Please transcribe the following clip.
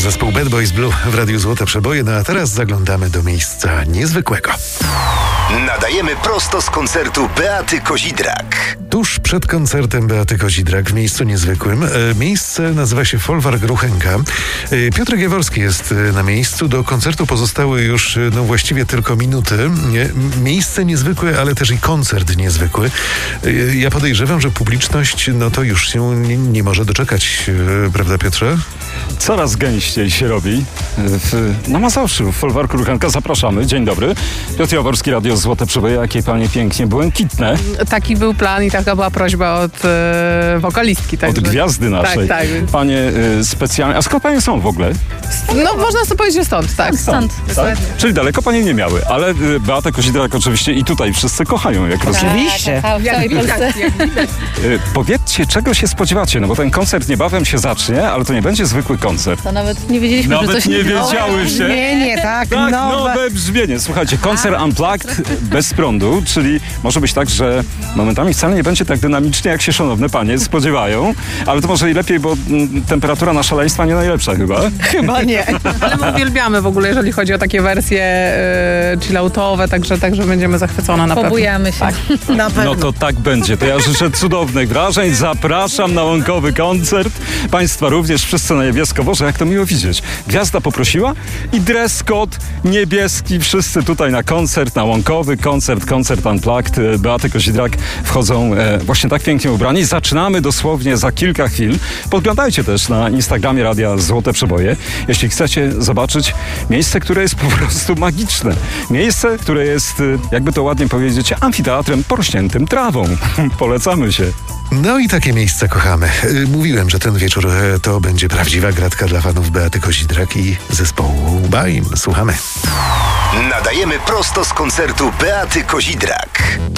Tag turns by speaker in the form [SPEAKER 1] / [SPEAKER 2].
[SPEAKER 1] zespół Bad Boys Blue w Radiu Złote Przeboje. No a teraz zaglądamy do miejsca niezwykłego.
[SPEAKER 2] Nadajemy prosto z koncertu Beaty Kozidrak.
[SPEAKER 1] Tuż przed koncertem Beaty Kozidrak w miejscu niezwykłym. Miejsce nazywa się Folwark Ruchenka. Piotr Jaworski jest na miejscu. Do koncertu pozostały już właściwie tylko minuty. Miejsce niezwykłe, ale też i koncert niezwykły. Ja podejrzewam, że publiczność to już się nie może doczekać, prawda, Piotrze?
[SPEAKER 3] Coraz gęściej się robi. Na Mazowszu, w Folwarku Ruchenka. Zapraszamy. Dzień dobry. Piotr Jaworski, Radio Złote Przeboje. Jakie panie pięknie, błękitne.
[SPEAKER 4] Taki był plan i taka była prośba od wokalistki.
[SPEAKER 3] Od gwiazdy naszej.
[SPEAKER 4] Tak.
[SPEAKER 3] Panie specjalnie... A skąd panie są w ogóle?
[SPEAKER 4] No, można sobie powiedzieć, że stąd, tak.
[SPEAKER 5] Stąd.
[SPEAKER 3] Tak? Czyli daleko panie nie miały, ale Beatę Kozidrak oczywiście i tutaj wszyscy kochają, jak rozumiem.
[SPEAKER 5] Oczywiście. W całej Polsce.
[SPEAKER 3] Powiedzcie, czego się spodziewacie, no bo ten koncert niebawem się zacznie, ale to nie będzie zwykły koncert.
[SPEAKER 5] To nawet nie wiedzieliśmy, że
[SPEAKER 3] Nawet
[SPEAKER 5] coś
[SPEAKER 3] nie wiedziałyście.
[SPEAKER 5] Nie, tak.
[SPEAKER 3] Tak, nowe brzmienie. Słuchajcie, koncert Unplugged bez prądu, czyli może być tak, że momentami wcale nie będzie tak dynamicznie, jak się szanowne panie spodziewają, ale to może i lepiej, bo temperatura na szaleństwa nie najlepsza chyba.
[SPEAKER 4] Chyba nie. Ale my uwielbiamy w ogóle, jeżeli chodzi o takie wersje chilloutowe, także będziemy zachwycone na pewno.
[SPEAKER 5] Pobujamy się.
[SPEAKER 4] Tak.
[SPEAKER 5] Na pewno.
[SPEAKER 3] No to tak będzie. To ja życzę cudownych wrażeń. Zapraszam na łąkowy koncert. Państwa również, wszyscy na niebiesko. Boże, jak to miło widzieć. Gwiazda poprosiła i dress code niebieski. Wszyscy tutaj na koncert, na łąkowy koncert Unplugged. Beaty Kozidrak wchodzą właśnie tak pięknie ubrani. Zaczynamy dosłownie za kilka chwil. Podglądajcie też na Instagramie Radia Złote Przeboje. Jeśli chcecie zobaczyć miejsce, które jest po prostu magiczne. Miejsce, które jest, jakby to ładnie powiedzieć, amfiteatrem porośniętym trawą. Polecamy się.
[SPEAKER 1] No i takie miejsce kochamy. Mówiłem, że ten wieczór to będzie prawdziwa gratka dla fanów Beaty Kozidrak i zespołu BAIM. Słuchamy.
[SPEAKER 2] Nadajemy prosto z koncertu Beaty Kozidrak.